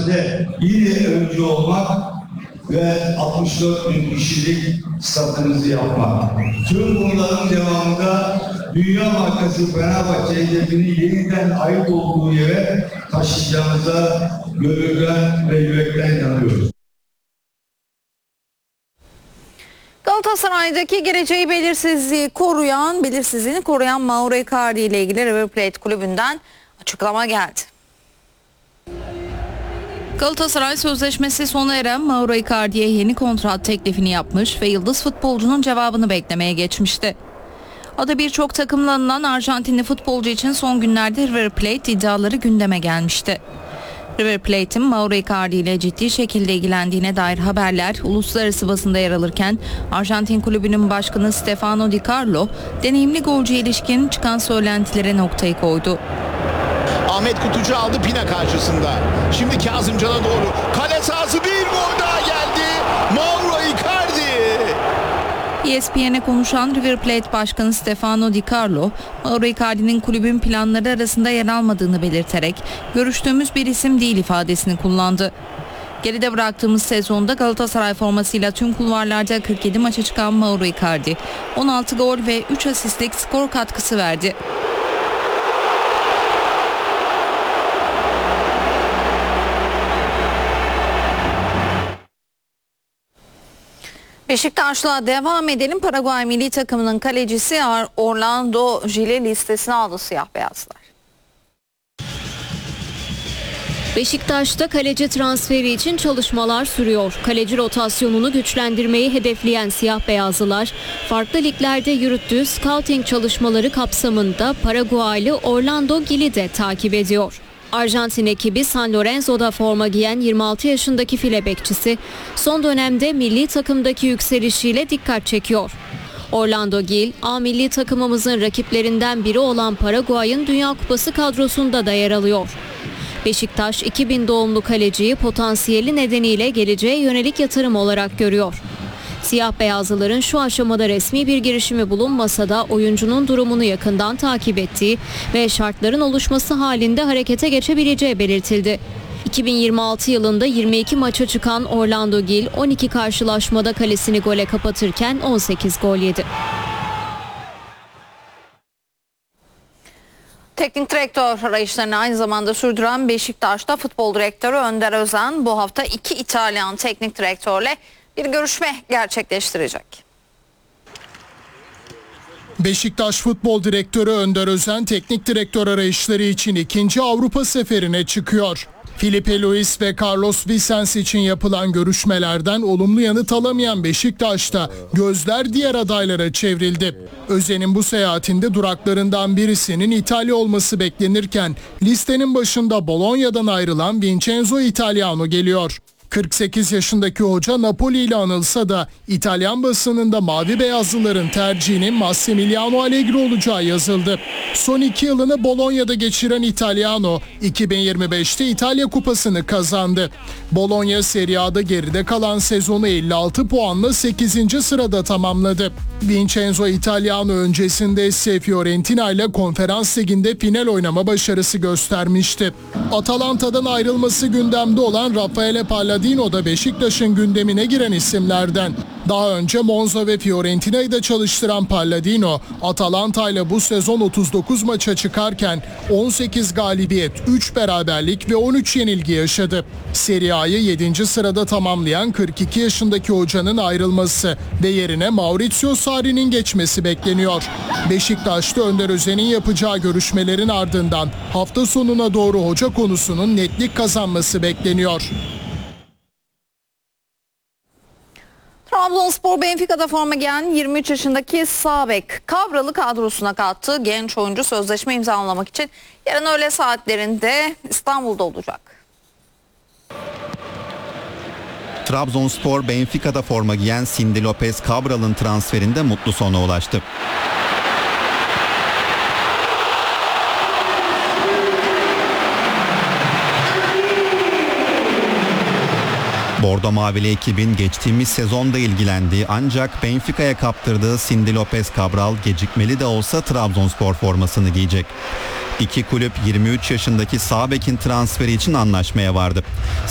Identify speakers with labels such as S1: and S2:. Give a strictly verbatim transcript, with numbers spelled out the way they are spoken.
S1: Gazi'de yine öncü olmak ve altmış dört bin kişilik statımızı yapmak. Tüm bunların devamında dünya markası Fenerbahçe hedefini yeniden ait olduğu yere taşıyacağımıza gönülden ve yürekten inanıyoruz.
S2: Galatasaray'daki geleceği belirsizliği koruyan, belirsizliğini koruyan Mauro Icardi ile ilgili River Plate kulübünden açıklama geldi. Galatasaray sözleşmesi sona eren Mauro Icardi'ye yeni kontrat teklifini yapmış ve yıldız futbolcunun cevabını beklemeye geçmişti. Adı birçok takımla anılan Arjantinli futbolcu için son günlerde River Plate iddiaları gündeme gelmişti. River Plate'in Mauro Icardi ile ciddi şekilde ilgilendiğine dair haberler uluslararası basında yer alırken Arjantin kulübünün başkanı Stefano Di Carlo deneyimli golcüye ilişkin çıkan söylentilere noktayı koydu.
S3: Ahmet Kutucu aldı Pina karşısında. Şimdi Kazımcan'a doğru. Kale sahası, bir gol daha geldi. Mauro Icardi.
S2: E S P N'e konuşan River Plate Başkanı Stefano Di Carlo, Mauro Icardi'nin kulübün planları arasında yer almadığını belirterek görüştüğümüz bir isim değil ifadesini kullandı. Geride bıraktığımız sezonda Galatasaray formasıyla tüm kulvarlarda kırk yedi maça çıkan Mauro Icardi, on altı gol ve üç asistlik skor katkısı verdi. Beşiktaş'la devam edelim. Paraguay milli takımının kalecisi Orlando Gil'i listesine aldı siyah beyazlar.
S4: Beşiktaş'ta kaleci transferi için çalışmalar sürüyor. Kaleci rotasyonunu güçlendirmeyi hedefleyen siyah beyazlılar, farklı liglerde yürüttüğü scouting çalışmaları kapsamında Paraguaylı Orlando Gil'i de takip ediyor. Arjantin ekibi San Lorenzo'da forma giyen yirmi altı yaşındaki file bekçisi son dönemde milli takımdaki yükselişiyle dikkat çekiyor. Orlando Gil, A milli takımımızın rakiplerinden biri olan Paraguay'ın Dünya Kupası kadrosunda da yer alıyor. Beşiktaş iki bin doğumlu kaleciyi potansiyeli nedeniyle geleceğe yönelik yatırım olarak görüyor. Siyah beyazlıların şu aşamada resmi bir girişimi bulunmasa da oyuncunun durumunu yakından takip ettiği ve şartların oluşması halinde harekete geçebileceği belirtildi. iki bin yirmi altı yılında yirmi iki maça çıkan Orlando Gil on iki karşılaşmada kalesini gole kapatırken on sekiz gol yedi.
S2: Teknik direktör arayışlarını aynı zamanda sürdüren Beşiktaş'ta futbol direktörü Önder Özen bu hafta iki İtalyan teknik direktörle bir görüşme gerçekleştirecek.
S5: Beşiktaş Futbol Direktörü Önder Özen teknik direktör arayışları için ikinci Avrupa seferine çıkıyor. Filipe Luis ve Carlos Vicens için yapılan görüşmelerden olumlu yanıt alamayan Beşiktaş'ta gözler diğer adaylara çevrildi. Özen'in bu seyahatinde duraklarından birisinin İtalya olması beklenirken listenin başında Bologna'dan ayrılan Vincenzo Italiano geliyor. kırk sekiz yaşındaki hoca Napoli ile anılsa da İtalyan basınında mavi beyazlıların tercihinin Massimiliano Allegri olacağı yazıldı. Son iki yılını Bologna'da geçiren Italiano iki bin yirmi beşte İtalya Kupası'nı kazandı. Bologna Serie A'da geride kalan sezonu elli altı puanla sekizinci sırada tamamladı. Vincenzo Italiano öncesinde ise Fiorentina ile Konferans Ligi'nde final oynama başarısı göstermişti. Atalanta'dan ayrılması gündemde olan Raffaele Palladino da Beşiktaş'ın gündemine giren isimlerden. Daha önce Monza ve Fiorentina'yı da çalıştıran Palladino, Atalanta ile bu sezon otuz dokuz maça çıkarken on sekiz galibiyet, üç beraberlik ve on üç yenilgi yaşadı. Serie A'yı yedinci sırada tamamlayan kırk iki yaşındaki hocanın ayrılması ve yerine Maurizio Sarri'nin geçmesi bekleniyor. Beşiktaş'ta Önder Özen'in yapacağı görüşmelerin ardından hafta sonuna doğru hoca konusunun netlik kazanması bekleniyor.
S2: Trabzonspor Benfica'da forma giyen yirmi üç yaşındaki sağ bek Kabral'ı kadrosuna kattı. Genç oyuncu sözleşme imzalamak için yarın öğle saatlerinde İstanbul'da olacak.
S6: Trabzonspor Benfica'da forma giyen Cindy Lopez Cabral'ın transferinde mutlu sona ulaştı. Bordo Mavili ekibin geçtiğimiz sezonda ilgilendiği ancak Benfica'ya kaptırdığı Cindy Lopez Cabral gecikmeli de olsa Trabzonspor formasını giyecek. İki kulüp yirmi üç yaşındaki sağ bekin transferi için anlaşmaya vardı.